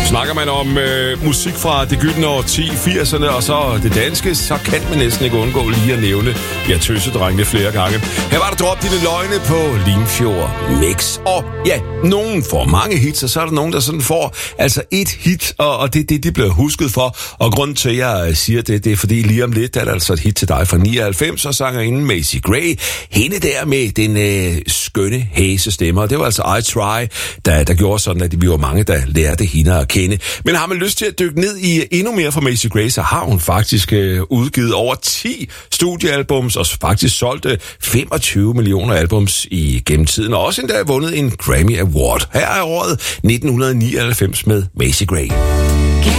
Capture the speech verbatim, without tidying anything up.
Snakker man om øh, musik fra det gyldne årti, firserne og så det danske, så kan man næsten ikke undgå lige at nævne ja, Tøsedrengene flere gange. Her var der Drop Dine Løgne på Limfjord Mix. Og ja, nogen får mange hits, og så er der nogen, der sådan får altså et hit, og, og det er det, de bliver husket for. Og grunden til, at jeg siger det, det er fordi lige om lidt, er der altså et hit til dig fra nioghalvfems, og sangerinden Macy Gray. Hende der med den øh, skønne hæsestemme, og det var altså I Try, der, der gjorde sådan, at vi var mange, der lærte hende at kende. Men har man lyst til at dykke ned i endnu mere fra Macy Gray, så har hun faktisk øh, udgivet over ti studiealbums, og faktisk solgt øh, femogtyve millioner albums i gennemtiden, og også endda vundet en Grammy Award. Her er året nitten nioghalvfems med Macy Gray.